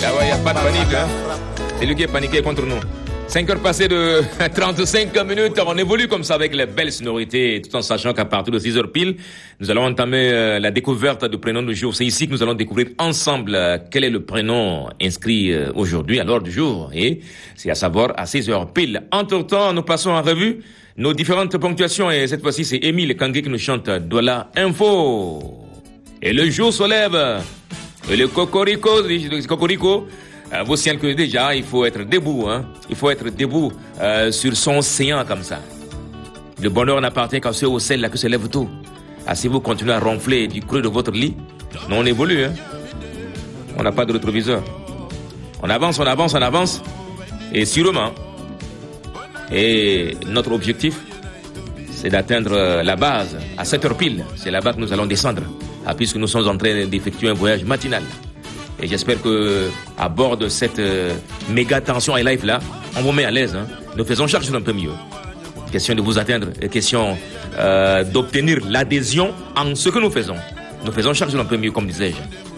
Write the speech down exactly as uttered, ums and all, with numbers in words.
Ah ouais, il n'y a pas de panique, hein. C'est lui qui est paniqué contre nous. cinq heures passées de trente-cinq minutes, on évolue comme ça avec les belles sonorités, tout en sachant qu'à partir de six heures pile, nous allons entamer euh, la découverte du prénom du jour. C'est ici que nous allons découvrir ensemble euh, quel est le prénom inscrit euh, aujourd'hui à l'ordre du jour. Et c'est à savoir à six heures pile. Entre-temps, nous passons en revue nos différentes ponctuations et cette fois-ci, c'est Émile Kangé qui nous chante Douala Info. Et le jour se lève. Et le cocorico, le cocorico, euh, vous signale que déjà, il faut être debout, hein. Il faut être debout euh, sur son séant comme ça. Le bonheur n'appartient qu'à ceux au sel là que se lève tôt. Ah, si vous continuez à ronfler du creux de votre lit, non, on évolue, hein. On n'a pas de rétroviseur. On avance, on avance, on avance. Et sûrement. Et notre objectif, c'est d'atteindre la base à sept heures pile. C'est là-bas que nous allons descendre. Ah, puisque nous sommes en train d'effectuer un voyage matinal. Et j'espère que à bord de cette euh, méga tension et live là, on vous met à l'aise. Hein. Nous faisons chaque jour un peu mieux. Question de vous atteindre, question euh, d'obtenir l'adhésion en ce que nous faisons. Nous faisons chaque jour un peu mieux, comme disais-je.